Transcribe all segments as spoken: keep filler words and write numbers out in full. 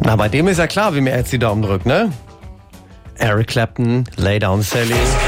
Na, bei dem ist ja klar, wie mir jetzt die Daumen drückt, ne? Eric Clapton, Lay Down Sally.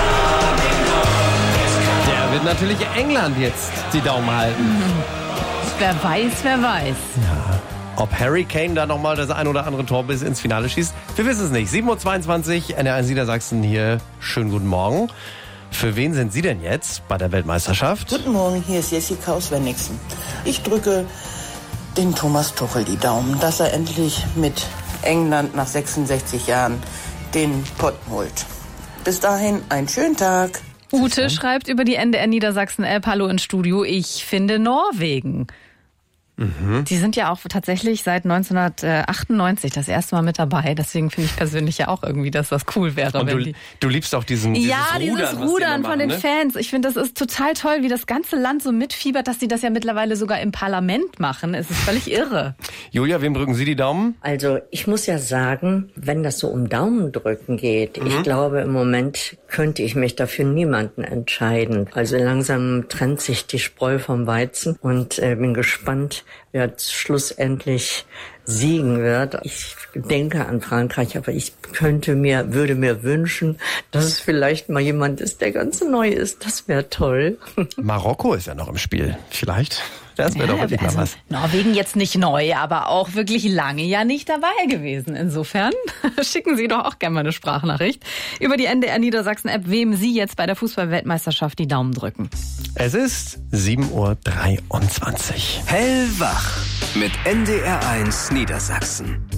Der wird natürlich England jetzt die Daumen halten. Mhm. Wer weiß, wer weiß. Ja. Ob Harry Kane da nochmal das ein oder andere Tor bis ins Finale schießt, wir wissen es nicht. sieben Uhr zweiundzwanzig, N R eins Niedersachsen hier. Schönen guten Morgen. Für wen sind Sie denn jetzt bei der Weltmeisterschaft? Guten Morgen, hier ist Jessica aus Wenigsen. Ich drücke den Thomas Tuchel die Daumen, dass er endlich mit England nach sechsundsechzig Jahren den Pott holt. Bis dahin, einen schönen Tag. Ute schreibt über die N D R Niedersachsen-App, hallo ins Studio, ich finde Norwegen. Mhm. Die sind ja auch tatsächlich seit neunzehnhundertachtundneunzig das erste Mal mit dabei. Deswegen finde ich persönlich ja auch irgendwie, dass das cool wäre. Und wenn du, die du liebst auch diesen dieses Ja, Rudern, dieses Rudern machen, von den ne? Fans. Ich finde, das ist total toll, wie das ganze Land so mitfiebert, dass sie das ja mittlerweile sogar im Parlament machen. Es ist völlig irre. Julia, wem drücken Sie die Daumen? Also ich muss ja sagen, wenn das so um Daumendrücken geht, mhm. ich glaube im Moment könnte ich mich dafür niemanden entscheiden. Also langsam trennt sich die Spreu vom Weizen und äh, bin gespannt, wer schlussendlich siegen wird. Ich denke an Frankreich, aber ich könnte mir, würde mir wünschen, dass es vielleicht mal jemand ist, der ganz neu ist. Das wäre toll. Marokko ist ja noch im Spiel. Vielleicht. Das wäre ja, doch wirklich also mal was. Norwegen jetzt nicht neu, aber auch wirklich lange ja nicht dabei gewesen. Insofern schicken Sie doch auch gerne mal eine Sprachnachricht über die N D R Niedersachsen-App, wem Sie jetzt bei der Fußball-Weltmeisterschaft die Daumen drücken. Es ist sieben Uhr dreiundzwanzig. Hellwach mit N D R eins Niedersachsen.